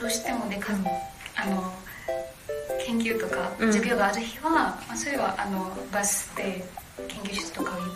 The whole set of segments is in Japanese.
どうしてもね、研究とか授業がある日は、それはバスで研究室とか行って、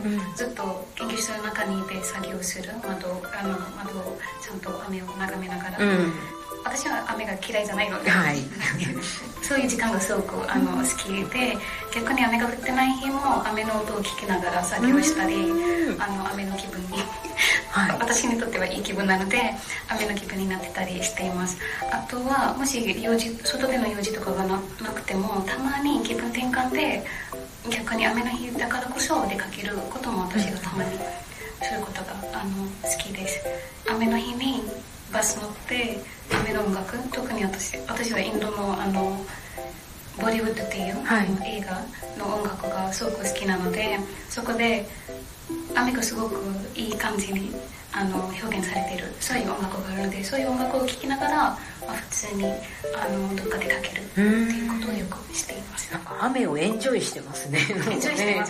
ずっと研究室の中にいて作業する、窓をちゃんと雨を眺めながら、私は雨が嫌いじゃないので、そういう時間がすごく好きで、逆に雨が降ってない日も雨の音を聞きながら作業したり、雨の気分に私にとってはいい気分なので雨の気分になってたりしています。あとはもし外での用事とかがなくても、たまに気分転換で逆に雨の日だからこそ出かけることも私がたまにすることが好きです。雨の日にバス乗って雨の音楽、特に私はインドのボリウッドっていう、映画の音楽がすごく好きなので、そこで雨がすごくいい感じに表現されている、そういう音楽があるので、そういう音楽を聴きながら、普通にどっか出かけるっていうことをよくしています。 なんか雨をエンジョイしてますね。 エンジョイしてます。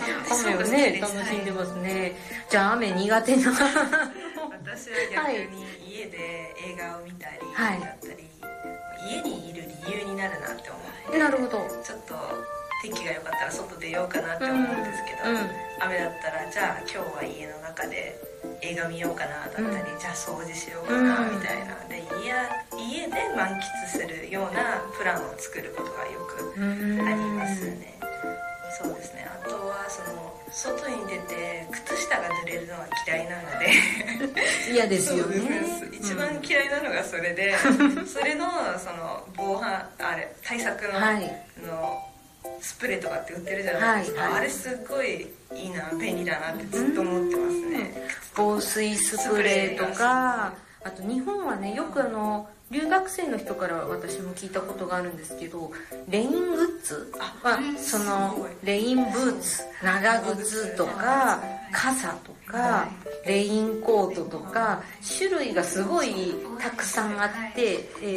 雨をね楽しんでますね。じゃあ雨苦手な私は逆に家で映画を見たりだったり、家にいる理由になるなって思って、 なるほど。 ちょっと天気が良かったら外出ようかなって思うんですけど、雨だったらじゃあ今日は家の中で映画見ようかなだったり、じゃあ掃除しようかなみたいなで、家で満喫するようなプランを作ることがよくありますね。そうですね。あとは外に出て靴下が濡れるのは嫌いなので嫌ですよね。 一番嫌いなのがそれで、それの防犯対策のスプレーとかって売ってるじゃないですか、あれすごいいいな、便利だなってずっと思ってますね。 防水スプレーとか、あと日本はね、よく留学生の人から私も聞いたことがあるんですけど、レイングッズレインブーツ、長靴とか傘とかレインコートとか種類がすごいたくさんあって、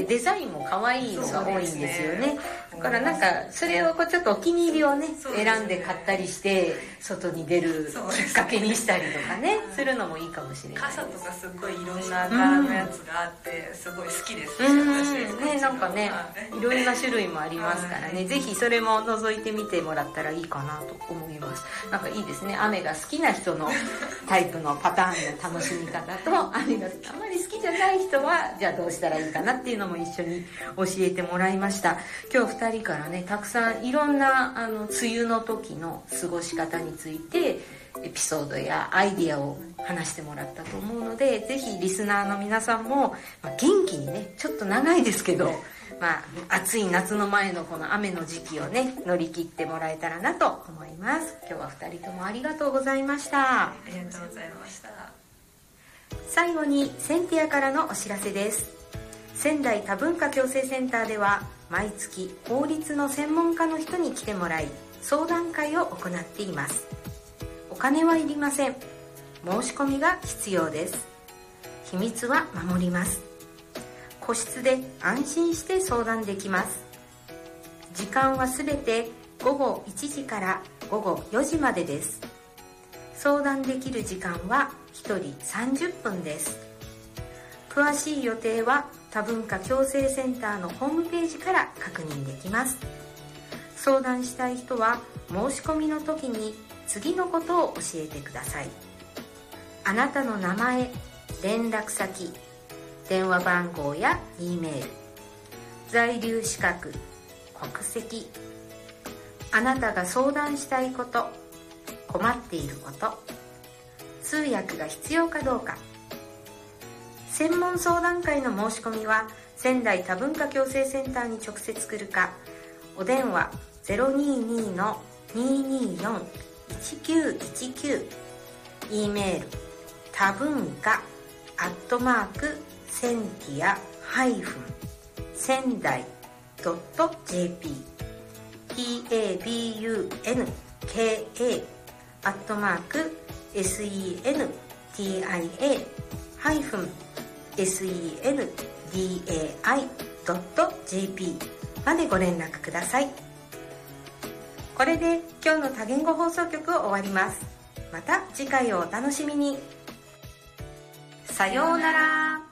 デザインも可愛いのが多いんですよね。だからなんかそれをちょっとお気に入りをね選んで買ったりして外に出るきっかけにしたりとかねするのもいいかもしれないです。 傘とかすごいいろんな柄のやつがあってすごい好きですね。 なんかねいろんな種類もありますからね、ぜひそれも覗いてみてもらったらいいかなと思います。なんかいいですね。雨が好きな人のタイプのパターンの楽しみ方と、雨があまり好きじゃない人はじゃあどうしたらいいかなっていうのも一緒に教えてもらいました。今日2人からねたくさんいろんな梅雨の時の過ごし方についてエピソードやアイディアを話してもらったと思うので、ぜひリスナーの皆さんも、元気にね、ちょっと長いですけど、暑い夏の前のこの雨の時期をね乗り切ってもらえたらなと思います。今日は2人ともありがとうございました。 ありがとうございました。 最後にセンティアからのお知らせです。仙台多文化共生センターでは毎月法律の専門家の人に来てもらい相談会を行っています。お金はいりません。申し込みが必要です。秘密は守ります。個室で安心して相談できます。時間はすべて午後1時から午後4時までです。相談できる時間は1人30分です。詳しい予定は多文化共生センターのホームページから確認できます。相談したい人は申し込みの時に次のことを教えてください。あなたの名前、連絡先、電話番号や E メール、在留資格、国籍、あなたが相談したいこと、困っていること、通訳が必要かどうか。専門相談会の申し込みは仙台多文化共生センターに直接来るか、お電話 022-224-1919、E メール多文化@sentai-仙台.jp tabunka-sendai-jp までご連絡ください。これで今日の多言語放送局を終わります。また次回をお楽しみに。さようなら。